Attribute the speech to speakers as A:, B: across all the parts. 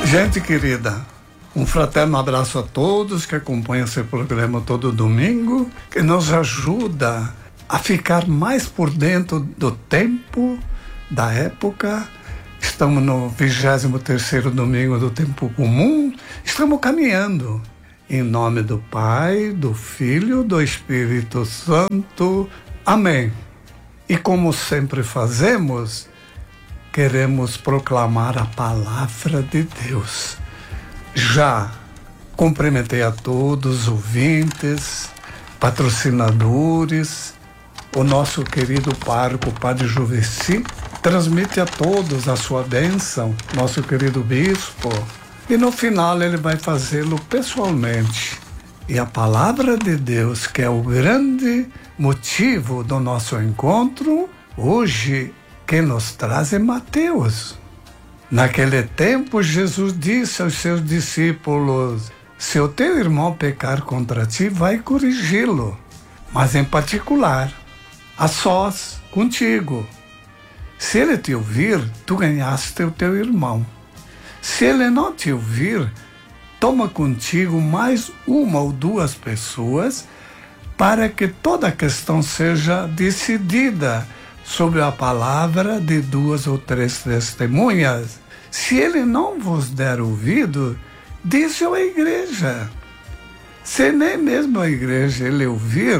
A: Gente querida, um fraterno abraço a todos que acompanham esse programa todo domingo, que nos ajuda a ficar mais por dentro do tempo, da época. Estamos no 23º domingo do tempo comum, estamos caminhando. Em nome do Pai, do Filho, do Espírito Santo. Amém. E como sempre fazemos, queremos proclamar a palavra de Deus. Já cumprimentei a todos os ouvintes, patrocinadores, o nosso querido pároco, Padre Juveci, transmite a todos a sua bênção, nosso querido bispo, e no final ele vai fazê-lo pessoalmente. E a palavra de Deus, que é o grande motivo do nosso encontro, hoje quem nos traz é Mateus. Naquele tempo, Jesus disse aos seus discípulos: se o teu irmão pecar contra ti, vai corrigi-lo, mas em particular, a sós, contigo. Se ele te ouvir, tu ganhaste o teu irmão. Se ele não te ouvir, toma contigo mais uma ou duas pessoas, para que toda a questão seja decidida sobre a palavra de 2 ou 3 testemunhas. Se ele não vos der ouvido, dize-o à igreja. Se nem mesmo a igreja ele ouvir,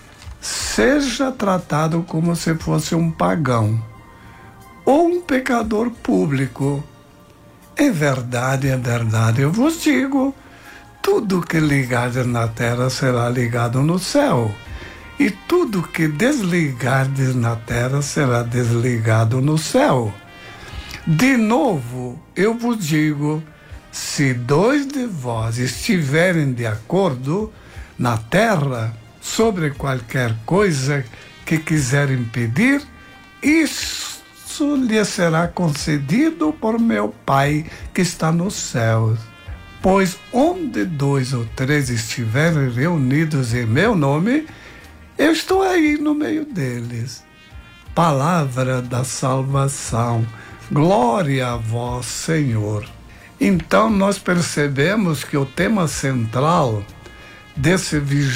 A: seja tratado como se fosse um pagão ou um pecador público. Em verdade, eu vos digo, tudo que ligardes na terra será ligado no céu, e tudo que desligardes na terra será desligado no céu. De novo, eu vos digo, se 2 de vós estiverem de acordo na terra sobre qualquer coisa que quiserem pedir, isso lhe será concedido por meu Pai que está nos céus. Pois onde 2 ou 3 estiverem reunidos em meu nome, eu estou aí no meio deles. Palavra da salvação. Glória a vós, Senhor. Então nós percebemos que o tema central desse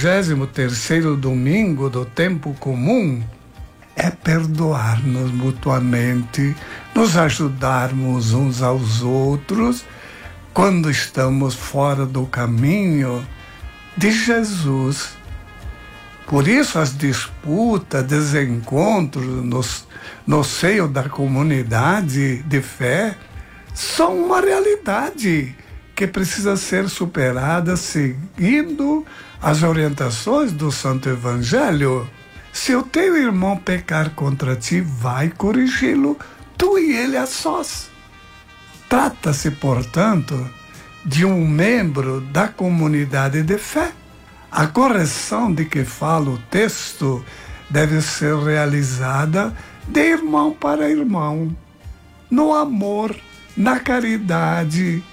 A: 23º domingo do tempo comum é perdoar-nos mutuamente, nos ajudarmos uns aos outros quando estamos fora do caminho de Jesus. Por isso as disputas, desencontros no seio da comunidade de fé são uma realidade que precisa ser superada seguindo as orientações do Santo Evangelho. Se o teu irmão pecar contra ti, vai corrigi-lo, tu e ele a sós. Trata-se, portanto, de um membro da comunidade de fé. A correção de que fala o texto deve ser realizada de irmão para irmão, no amor, na caridade,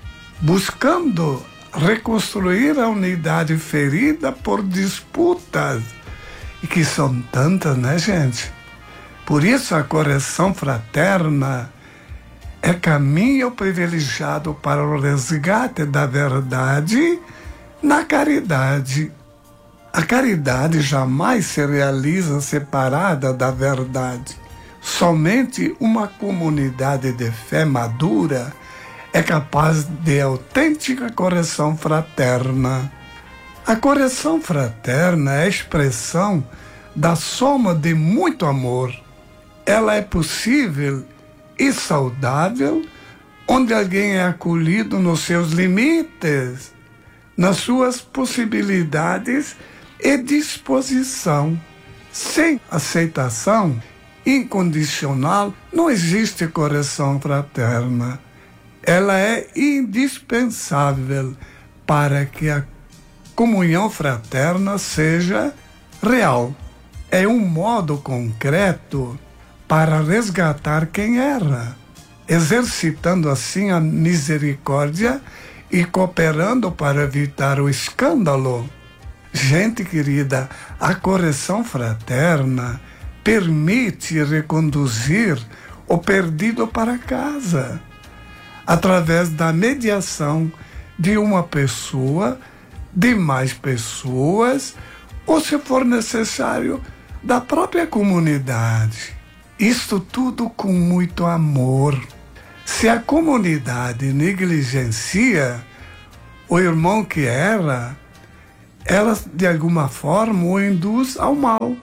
A: buscando reconstruir a unidade ferida por disputas, e que são tantas, né, gente? Por isso a correção fraterna é caminho privilegiado para o resgate da verdade na caridade. A caridade jamais se realiza separada da verdade. Somente uma comunidade de fé madura é capaz de autêntica correção fraterna. A correção fraterna é a expressão da soma de muito amor. Ela é possível e saudável onde alguém é acolhido nos seus limites, nas suas possibilidades e disposição. Sem aceitação incondicional não existe correção fraterna. Ela é indispensável para que a comunhão fraterna seja real. É um modo concreto para resgatar quem erra, exercitando assim a misericórdia e cooperando para evitar o escândalo. Gente querida, a correção fraterna permite reconduzir o perdido para casa. através da mediação de uma pessoa, de mais pessoas, ou, se for necessário, da própria comunidade. Isto tudo com muito amor. Se a comunidade negligencia o irmão que erra, ela de alguma forma o induz ao mal.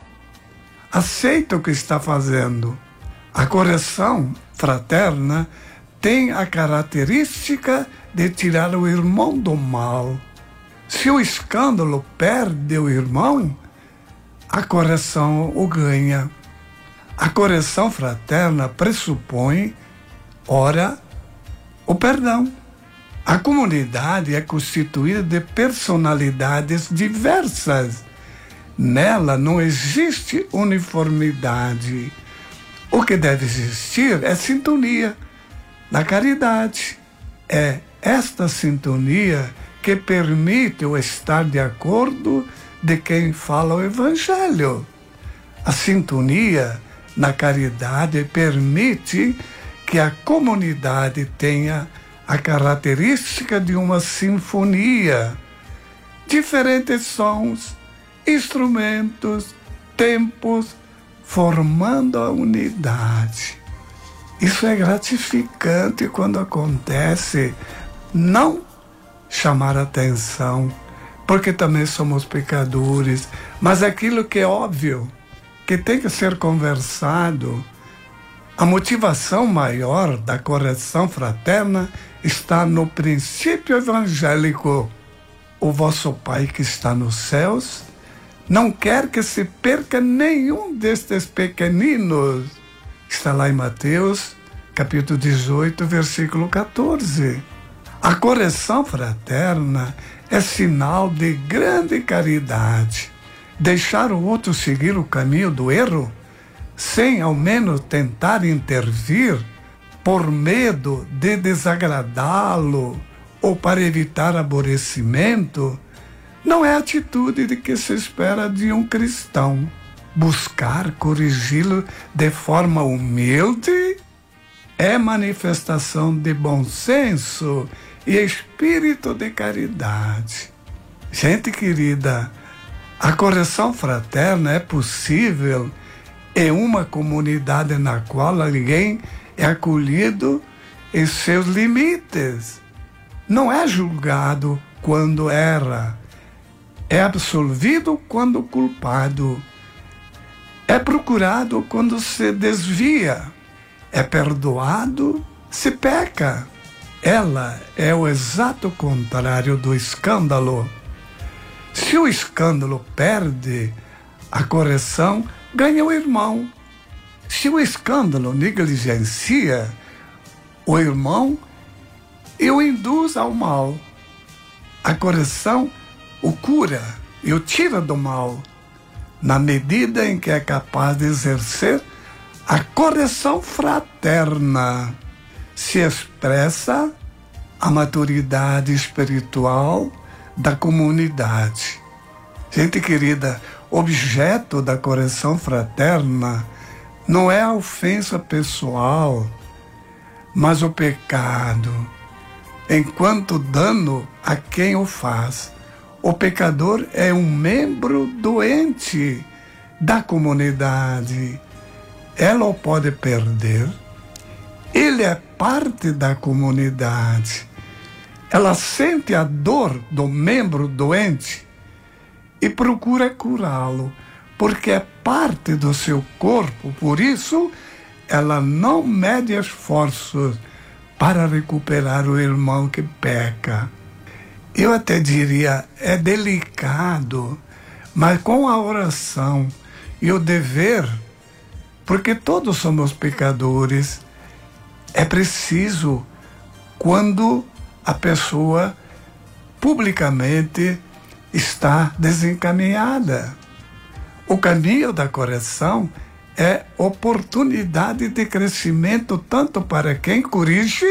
A: Aceita o que está fazendo. A correção fraterna tem a característica de tirar o irmão do mal. Se o escândalo perde o irmão, a correção o ganha. A correção fraterna pressupõe, ora, o perdão. A comunidade é constituída de personalidades diversas. Nela não existe uniformidade. O que deve existir é sintonia. Na caridade, é esta sintonia que permite o estar de acordo de quem fala o Evangelho. A sintonia na caridade permite que a comunidade tenha a característica de uma sinfonia. Diferentes sons, instrumentos, tempos, formando a unidade. Isso é gratificante quando acontece. Não chamar atenção, porque também somos pecadores, mas aquilo que é óbvio, que tem que ser conversado. A motivação maior da correção fraterna está no princípio evangélico. O vosso Pai que está nos céus não quer que se perca nenhum destes pequeninos. Está lá em Mateus, capítulo 18, versículo 14. A correção fraterna é sinal de grande caridade. Deixar o outro seguir o caminho do erro, sem ao menos tentar intervir, por medo de desagradá-lo ou para evitar aborrecimento, não é a atitude de que se espera de um cristão. Buscar corrigi-lo de forma humilde é manifestação de bom senso e espírito de caridade. Gente querida, a correção fraterna é possível em uma comunidade na qual alguém é acolhido em seus limites. Não é julgado quando erra, é absolvido quando culpado, é procurado quando se desvia, é perdoado se peca. Ela é o exato contrário do escândalo. Se o escândalo perde, a correção ganha o irmão. Se o escândalo negligencia o irmão e o induz ao mal, a correção o cura e o tira do mal, na medida em que é capaz de exercer a correção fraterna. Se expressa a maturidade espiritual da comunidade. Gente querida, objeto da correção fraterna não é a ofensa pessoal, mas o pecado, enquanto dano a quem o faz. O pecador é um membro doente da comunidade. Ela o pode perder. Ele é parte da comunidade. Ela sente a dor do membro doente e procura curá-lo, porque é parte do seu corpo. Por isso, ela não mede esforços para recuperar o irmão que peca. Eu até diria, é delicado, mas com a oração e o dever, porque todos somos pecadores, é preciso, quando a pessoa publicamente está desencaminhada. O caminho da correção é oportunidade de crescimento tanto para quem corrige,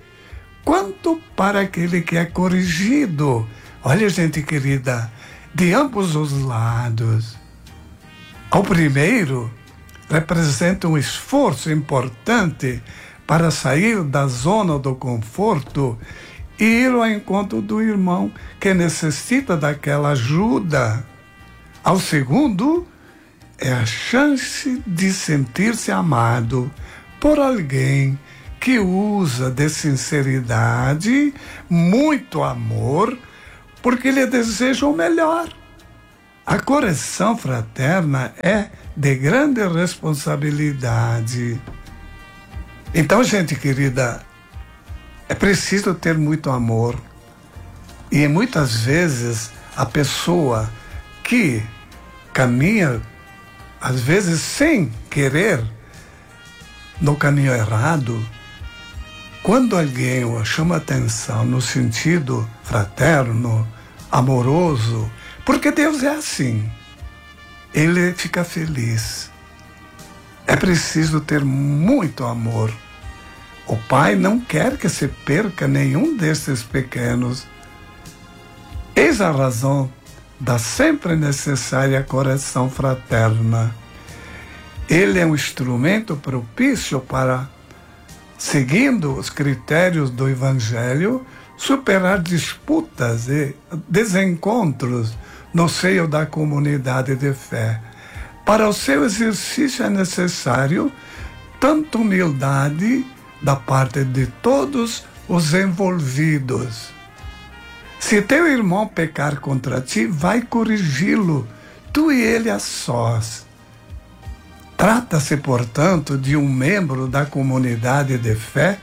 A: quanto para aquele que é corrigido. Olha, gente querida, de ambos os lados. Ao primeiro, representa um esforço importante para sair da zona do conforto e ir ao encontro do irmão que necessita daquela ajuda. Ao segundo, é a chance de sentir-se amado por alguém que usa de sinceridade, muito amor, porque lhe deseja o melhor. A correção fraterna é de grande responsabilidade. Então, gente querida, é preciso ter muito amor. E muitas vezes a pessoa que caminha, às vezes sem querer, no caminho errado, quando alguém o chama atenção no sentido fraterno, amoroso, porque Deus é assim, ele fica feliz. É preciso ter muito amor. O Pai não quer que se perca nenhum desses pequenos. Eis a razão da sempre necessária correção fraterna. Ele é um instrumento propício para, seguindo os critérios do Evangelho, superar disputas e desencontros no seio da comunidade de fé. Para o seu exercício é necessário tanta humildade da parte de todos os envolvidos. Se teu irmão pecar contra ti, vai corrigi-lo, tu e ele a sós. Trata-se, portanto, de um membro da comunidade de fé.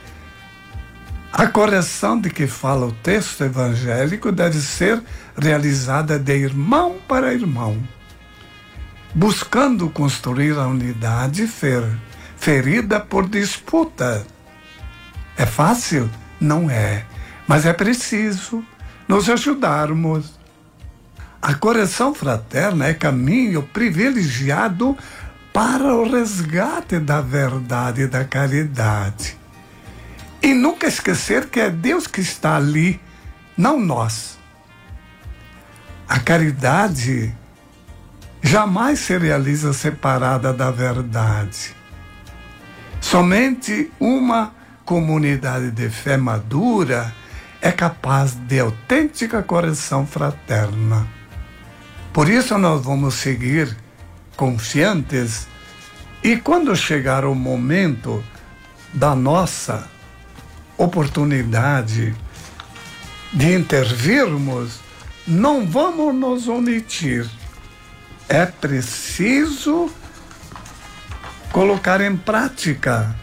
A: A correção de que fala o texto evangélico deve ser realizada de irmão para irmão, buscando construir a unidade ferida por disputa. É fácil? Não é, mas é preciso nos ajudarmos. A correção fraterna é caminho privilegiado para o resgate da verdade e da caridade. E nunca esquecer que é Deus que está ali, não nós. A caridade jamais se realiza separada da verdade. Somente uma comunidade de fé madura é capaz de autêntica correção fraterna. Por isso nós vamos seguir confiantes e quando chegar o momento da nossa oportunidade de intervirmos, não vamos nos omitir. É preciso colocar em prática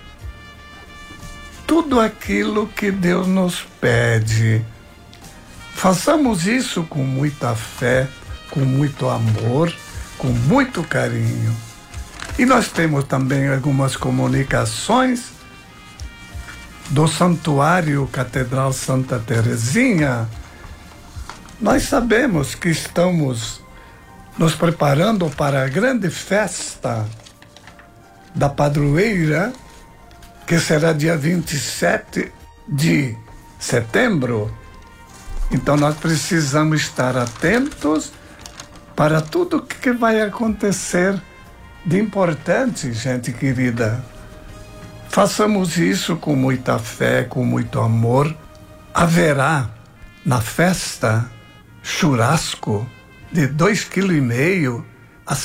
A: tudo aquilo que Deus nos pede. Façamos isso com muita fé, com muito amor, com muito carinho. E nós temos também algumas comunicações do Santuário Catedral Santa Teresinha. Nós sabemos que estamos nos preparando para a grande festa da padroeira, que será dia 27 de setembro. Então nós precisamos estar atentos para tudo que vai acontecer de importante, gente querida. Façamos isso com muita fé, com muito amor. Haverá na festa churrasco de 2,5 kg a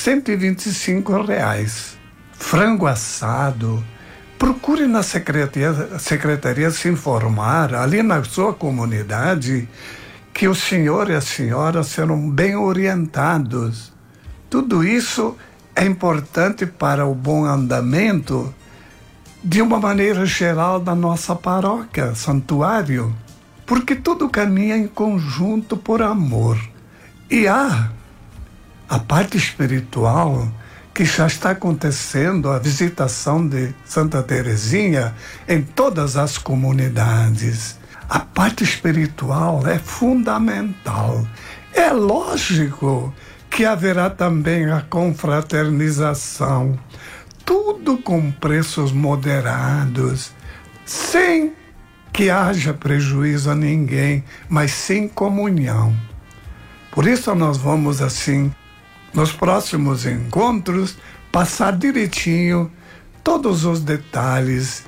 A: R$125. Frango assado. Procure na secretaria se informar ali na sua comunidade que o senhor e a senhora serão bem orientados. Tudo isso é importante para o bom andamento de uma maneira geral da nossa paróquia, santuário, porque tudo caminha em conjunto por amor. E há a parte espiritual que já está acontecendo, a visitação de Santa Teresinha em todas as comunidades. A parte espiritual é fundamental. É lógico que haverá também a confraternização, tudo com preços moderados, sem que haja prejuízo a ninguém, mas sem comunhão. Por isso nós vamos assim, nos próximos encontros, passar direitinho todos os detalhes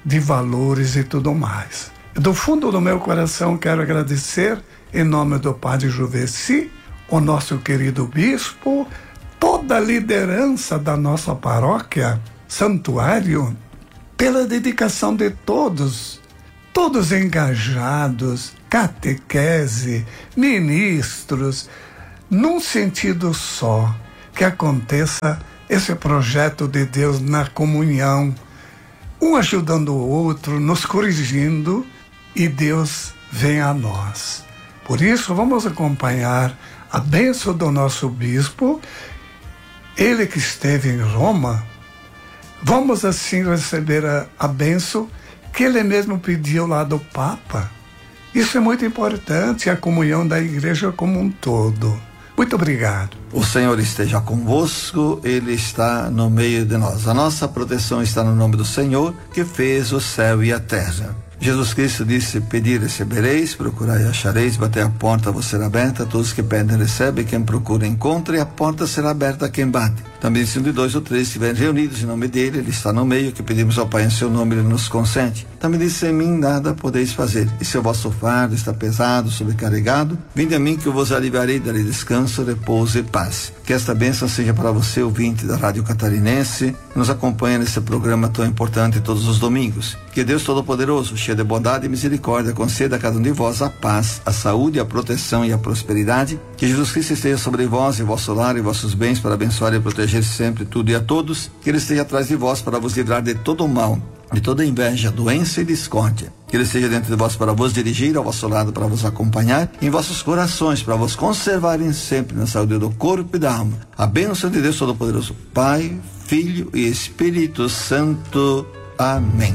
A: de valores e tudo mais. Do fundo do meu coração quero agradecer, em nome do Padre Juveci, o nosso querido bispo, toda a liderança da nossa paróquia, santuário, pela dedicação de todos engajados, catequese, ministros, num sentido só, que aconteça esse projeto de Deus na comunhão, um ajudando o outro, nos corrigindo, e Deus vem a nós. Por isso, vamos acompanhar a bênção do nosso bispo, ele que esteve em Roma. Vamos assim receber a bênção que ele mesmo pediu lá do Papa. Isso é muito importante, a comunhão da igreja como um todo. Muito obrigado.
B: O Senhor esteja convosco, Ele está no meio de nós. A nossa proteção está no nome do Senhor, que fez o céu e a terra. Jesus Cristo disse: pedir recebereis, procurai e achareis, bater a porta vos será aberta, todos que pedem recebem, quem procura encontra, e a porta será aberta a quem bate. Também se 1 de 2 ou 3 estiverem reunidos em nome dele, ele está no meio, que pedimos ao Pai em seu nome, ele nos consente. Também disse: sem mim nada podeis fazer, e se o vosso fardo está pesado, sobrecarregado, vinde a mim que eu vos aliviarei, darei descanso, repouso e paz. Que esta bênção seja para você, ouvinte da Rádio Catarinense, que nos acompanha nesse programa tão importante todos os domingos. Que Deus Todo-Poderoso, cheio de bondade e misericórdia, conceda a cada um de vós a paz, a saúde, a proteção e a prosperidade. Que Jesus Cristo esteja sobre vós, e vosso lar e vossos bens, para abençoar e proteger sempre tudo e a todos. Que Ele esteja atrás de vós para vos livrar de todo o mal, de toda inveja, doença e discórdia. Que Ele esteja dentro de vós para vos dirigir, ao vosso lado para vos acompanhar, em vossos corações para vos conservarem sempre na saúde do corpo e da alma. A bênção de Deus Todo-Poderoso, Pai, Filho e Espírito Santo. Amém.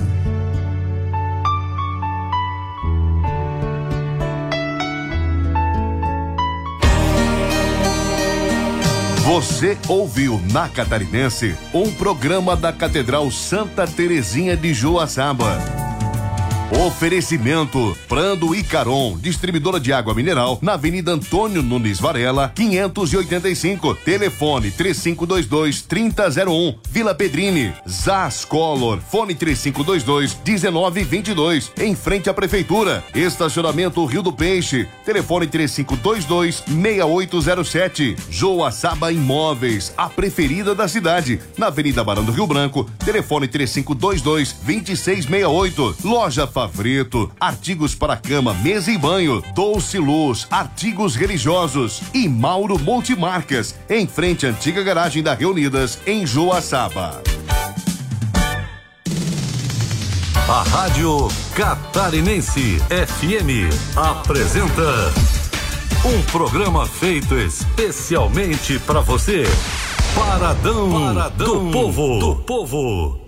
C: Você ouviu na Catarinense um programa da Catedral Santa Terezinha de Joaçaba. Oferecimento Prando e Caron, distribuidora de água mineral, na Avenida Antônio Nunes Varela, 585. Telefone 3522-3001. Vila Pedrini. Zaz Color, fone 3522-1922. Em frente à Prefeitura. Estacionamento Rio do Peixe. Telefone 3522-6807. Joaçaba Imóveis, a preferida da cidade, na Avenida Barão do Rio Branco. Telefone 3522-2668. Loja Favreto, artigos para cama, mesa e banho. Doce Luz, artigos religiosos. E Mauro Multimarcas, em frente à antiga garagem da Reunidas, em Joaçaba.
D: A Rádio Catarinense FM apresenta um programa feito especialmente para você. Paradão do Povo.